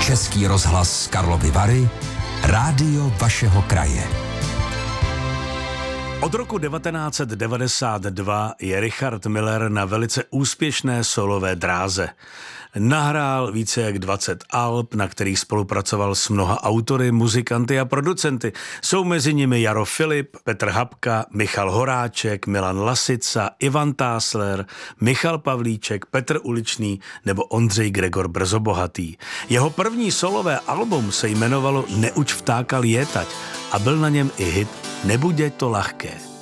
Český rozhlas Karlovy Vary, rádio vašeho kraje. Od roku 1992 je Richard Miller na velice úspěšné solové dráze. Nahrál více jak 20 alb, na kterých spolupracoval s mnoha autory, muzikanty a producenty. Jsou mezi nimi Jaro Filip, Petr Habka, Michal Horáček, Milan Lasica, Ivan Tásler, Michal Pavlíček, Petr Uličný nebo Ondřej Gregor Brzobohatý. Jeho první solové album se jmenovalo Neuč vtáka lietať a byl na něm i hit Nebude to ľahké.